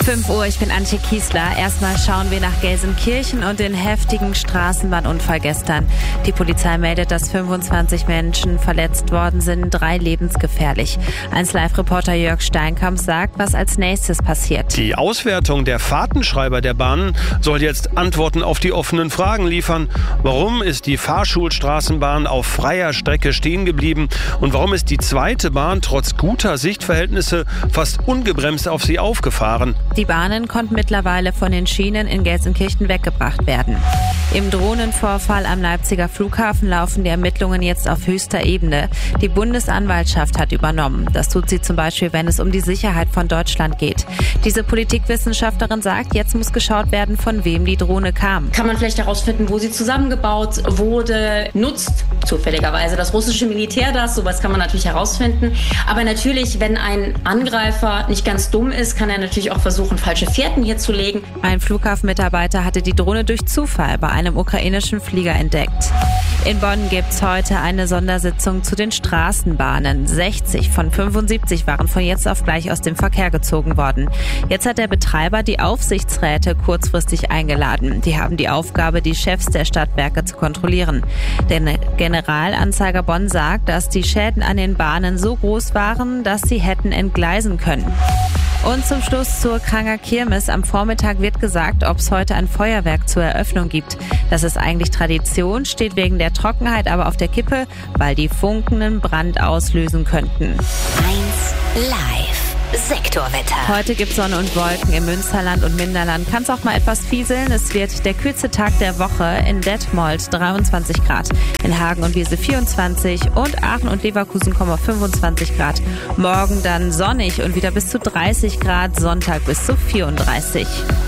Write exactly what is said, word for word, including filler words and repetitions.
fünf Uhr, ich bin Antje Kiesler. Erstmal schauen wir nach Gelsenkirchen und den heftigen Straßenbahnunfall gestern. Die Polizei meldet, dass fünfundzwanzig Menschen verletzt worden sind, drei lebensgefährlich. eins Live-Reporter Jörg Steinkamp sagt, was als nächstes passiert. Die Auswertung der Fahrtenschreiber der Bahnen soll jetzt Antworten auf die offenen Fragen liefern. Warum ist die Fahrschulstraßenbahn auf freier Strecke stehen geblieben? Und warum ist die zweite Bahn trotz guter Sichtverhältnisse fast ungebremst auf sie aufgefahren? Die Bahnen konnten mittlerweile von den Schienen in Gelsenkirchen weggebracht werden. Im Drohnenvorfall am Leipziger Flughafen laufen die Ermittlungen jetzt auf höchster Ebene. Die Bundesanwaltschaft hat übernommen. Das tut sie zum Beispiel, wenn es um die Sicherheit von Deutschland geht. Diese Politikwissenschaftlerin sagt, jetzt muss geschaut werden, von wem die Drohne kam. Kann man vielleicht herausfinden, wo sie zusammengebaut wurde, nutzt zufälligerweise das russische Militär das? Sowas kann man natürlich herausfinden. Aber natürlich, wenn ein Angreifer nicht ganz dumm ist, kann er natürlich auch versuchen, falsche Fährten hier zu legen. Ein Flughafenmitarbeiter hatte die Drohne durch Zufall bei einem ukrainischen Flieger entdeckt. In Bonn gibt's heute eine Sondersitzung zu den Straßenbahnen. sechzig von fünfundsiebzig waren von jetzt auf gleich aus dem Verkehr gezogen worden. Jetzt hat der Betreiber die Aufsichtsräte kurzfristig eingeladen. Die haben die Aufgabe, die Chefs der Stadtwerke zu kontrollieren. Der Generalanzeiger Bonn sagt, dass die Schäden an den Bahnen so groß waren, dass sie hätten entgleisen können. Und zum Schluss zur Kranger Kirmes. Am Vormittag wird gesagt, ob es heute ein Feuerwerk zur Eröffnung gibt. Das ist eigentlich Tradition, steht wegen der Trockenheit aber auf der Kippe, weil die Funken einen Brand auslösen könnten. eins Live. Sektorwetter. Heute gibt es Sonne und Wolken im Münsterland und Minderland. Kann es auch mal etwas fieseln. Es wird der kühlste Tag der Woche. In Detmold dreiundzwanzig Grad, in Hagen und Wiese vierundzwanzig und Aachen und Leverkusen kommen fünfundzwanzig Grad. Morgen dann sonnig und wieder bis zu dreißig Grad, Sonntag bis zu vierunddreißig.